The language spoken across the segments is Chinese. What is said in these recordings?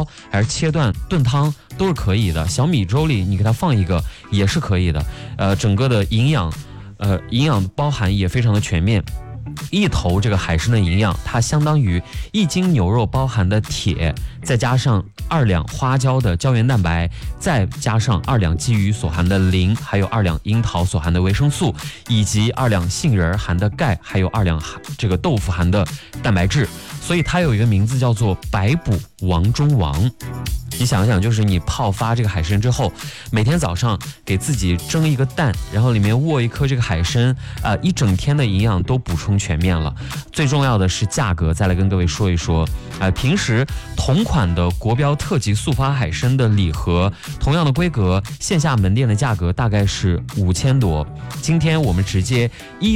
烧还是切断炖汤都是可以的。小米粥里你给它放一个也是可以的。整个的营养包含也非常的全面。一头这个海参的营养，它相当于1斤牛肉包含的铁，再加上2两花椒的胶原蛋白，再加上2两鲫鱼所含的磷，还有2两樱桃所含的维生素，以及2两杏仁含的钙，还有2两这个豆腐含的蛋白质，所以它有一个名字叫做百补王中王。你想想，就是你泡发这个海参之后，每天早上给自己蒸一个蛋，然后里面卧一颗这个海参，一整天的营养都补充全面了。最重要的是价格，再来跟各位说一说。平时同款的国标特级速发海参的礼盒，同样的规格，线下门店的价格大概是5000多，今天我们直接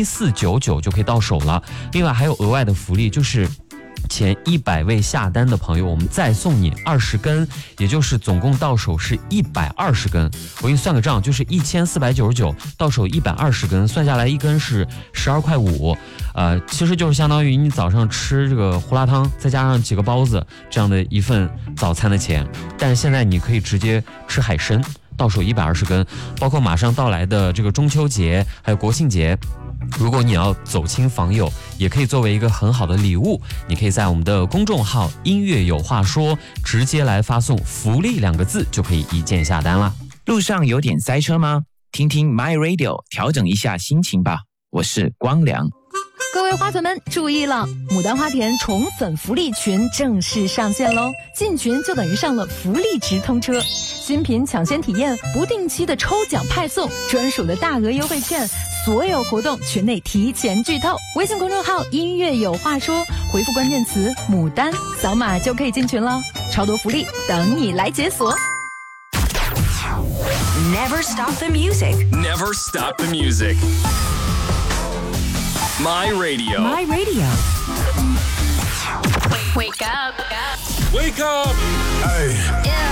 1499就可以到手了。另外还有额外的福利，就是前100位下单的朋友，我们再送你20根，也就是总共到手是120根。我给你算个账，就是1499到手120根，算下来一根是12.5块，其实就是相当于你早上吃这个胡辣汤，再加上几个包子这样的一份早餐的钱。但是现在你可以直接吃海参，到手120根，包括马上到来的这个中秋节还有国庆节。如果你要走亲访友，也可以作为一个很好的礼物，你可以在我们的公众号音乐有话说直接来发送福利2个字，就可以一键下单了。 路上有点塞车吗？听听 My Radio 调整一下心情吧。我是光良。 各位花粉们注意了，牡丹花田宠粉福利群正式上线喽！进群就等于上了福利直通车，新品抢先体验，不定期的抽奖派送，专属的大额优惠券，所有活动群内提前剧透。微信公众号音乐有话说，回复关键词牡丹，扫码就可以进群了，超多福利等你来解锁。 Never stop the music. Never stop the music. My Radio. My Radio. Wake up. Wake up. Hey. Yeah.